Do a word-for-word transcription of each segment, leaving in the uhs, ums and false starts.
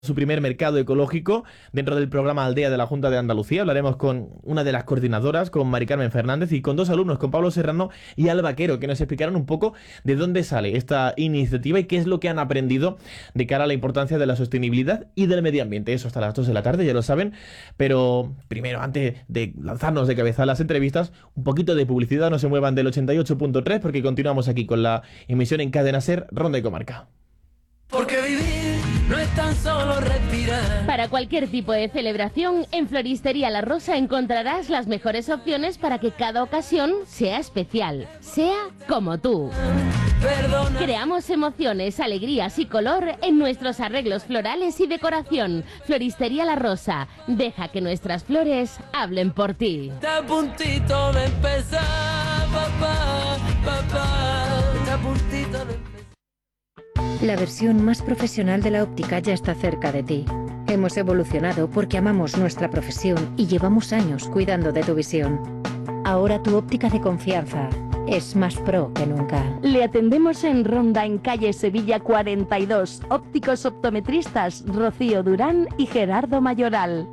su primer mercado ecológico dentro del programa Aldea de la Junta de Andalucía. Hablaremos con una de las coordinadoras, con Mari Carmen Fernández, y con dos alumnos, con Pablo Serrano y Alba Vaquero, que nos explicarán un poco de dónde sale esta iniciativa y qué es lo que han aprendido de cara a la importancia de la sostenibilidad y del medio ambiente. Eso hasta las dos de la tarde, ya lo saben. Pero primero, antes de lanzarnos de cabeza a las entrevistas, un poquito de publicidad. No se muevan del ochenta y ocho punto tres, porque continuamos aquí con la emisión en Cadena Ser, Ronda y Comarca. Porque vivir no es tan solo respirar. Para cualquier tipo de celebración, en Floristería La Rosa encontrarás las mejores opciones para que cada ocasión sea especial, sea como tú. Perdona. Creamos emociones, alegrías y color en nuestros arreglos florales y decoración. Floristería La Rosa, deja que nuestras flores hablen por ti. Está a puntito de empezar, papá, papá. Está a puntito de empezar. La versión más profesional de la óptica ya está cerca de ti. Hemos evolucionado porque amamos nuestra profesión y llevamos años cuidando de tu visión. Ahora tu óptica de confianza es más pro que nunca. Le atendemos en Ronda, en calle Sevilla cuarenta y dos. Ópticos optometristas Rocío Durán y Gerardo Mayoral.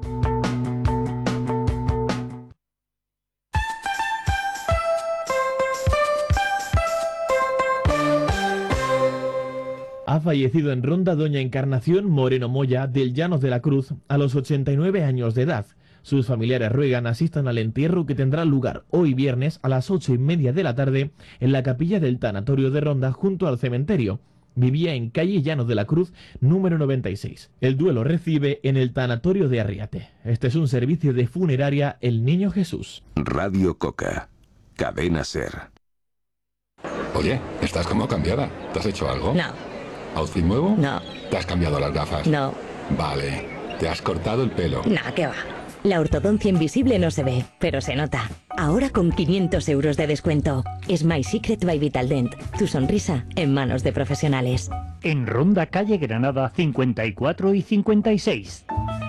Ha fallecido en Ronda doña Encarnación Moreno Moya del Llanos de la Cruz a los ochenta y nueve años de edad. Sus familiares ruegan asistan al entierro, que tendrá lugar hoy viernes a las ocho y media de la tarde en la capilla del tanatorio de Ronda, junto al cementerio. Vivía en calle Llanos de la Cruz, número noventa y seis. El duelo recibe en el tanatorio de Arriate. Este es un servicio de funeraria El Niño Jesús. Radio Coca, Cadena Ser. Oye, estás como cambiada. ¿Te has hecho algo? No. ¿Outfit nuevo? No. ¿Te has cambiado las gafas? No. Vale. ¿Te has cortado el pelo? Nah, ¿qué va? La ortodoncia invisible no se ve, pero se nota. Ahora con quinientos euros de descuento. Es My Secret by Vitaldent. Tu sonrisa en manos de profesionales. En Ronda, calle Granada cincuenta y cuatro y cincuenta y seis.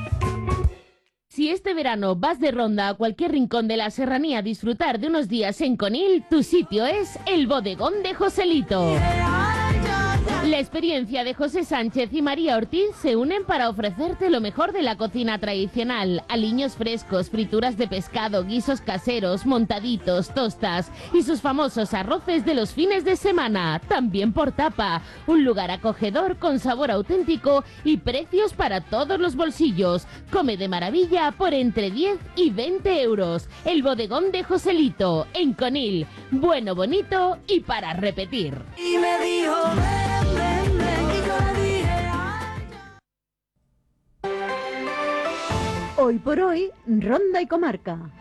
Si este verano vas de Ronda a cualquier rincón de la serranía a disfrutar de unos días en Conil, tu sitio es el Bodegón de Joselito. La experiencia de José Sánchez y María Ortiz se unen para ofrecerte lo mejor de la cocina tradicional: aliños frescos, frituras de pescado, guisos caseros, montaditos, tostas y sus famosos arroces de los fines de semana, también por tapa. Un lugar acogedor con sabor auténtico y precios para todos los bolsillos. Come de maravilla por entre diez y veinte euros. El Bodegón de Joselito, en Conil. Bueno, bonito y para repetir. Y me dijo, ven, ven, ven, y yo le dije, ay, ya. Hoy por hoy, Ronda y Comarca.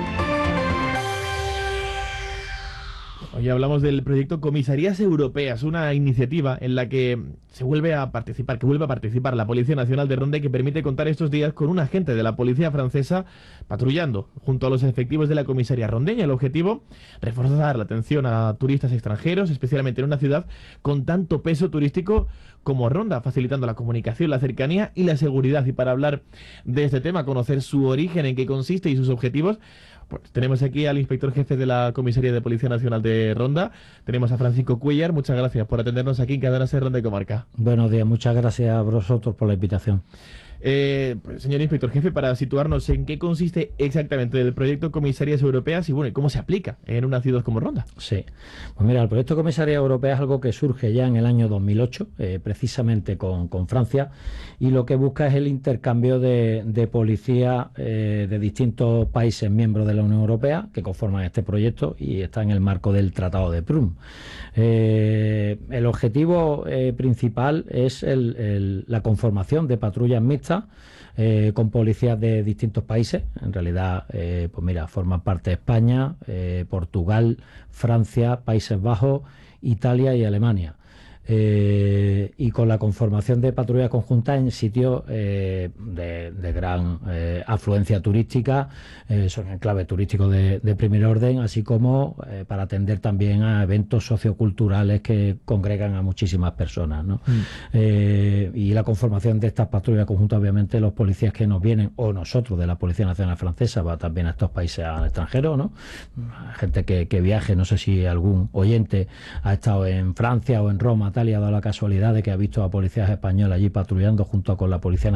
Hoy hablamos del proyecto Comisarías Europeas, una iniciativa en la que se vuelve a participar, que vuelve a participar la Policía Nacional de Ronda, y que permite contar estos días con un agente de la policía francesa patrullando junto a los efectivos de la comisaría rondeña. El objetivo, reforzar la atención a turistas extranjeros, especialmente en una ciudad con tanto peso turístico como Ronda, facilitando la comunicación, la cercanía y la seguridad. Y para hablar de este tema, conocer su origen, en qué consiste y sus objetivos, pues tenemos aquí al inspector jefe de la Comisaría de Policía Nacional de Ronda. Tenemos a Francisco Cuellar. Muchas gracias por atendernos aquí en Cadena Ser, Ronda y Comarca. Buenos días, muchas gracias a vosotros por la invitación. Eh, pues, señor inspector jefe, para situarnos, ¿en qué consiste exactamente el proyecto Comisarías Europeas y bueno, cómo se aplica en una ciudad como Ronda? Sí, pues mira, el proyecto Comisarías Europeas es algo que surge ya en el año dos mil ocho, eh, precisamente con, con Francia, y lo que busca es el intercambio de, de policía eh, de distintos países miembros de la Unión Europea que conforman este proyecto, y está en el marco del Tratado de Prüm. Eh, el objetivo eh, principal es el, el, la conformación de patrullas mixtas Eh, con policías de distintos países. En realidad, eh, pues mira, forman parte de España, eh, Portugal, Francia, Países Bajos, Italia y Alemania. Eh, y con la conformación de patrullas conjuntas en sitios eh, de, de gran eh, afluencia turística, eh, son enclaves turísticos de, de primer orden, así como eh, para atender también a eventos socioculturales que congregan a muchísimas personas, ¿no? Mm. Eh, y la conformación de estas patrullas conjuntas, obviamente los policías que nos vienen, o nosotros de la Policía Nacional Francesa, va también a estos países al extranjero, ¿no? Gente que, que viaje, no sé si algún oyente ha estado en Francia o en Roma Italia ha dado la casualidad de que ha visto a policías españoles allí patrullando junto con la Policía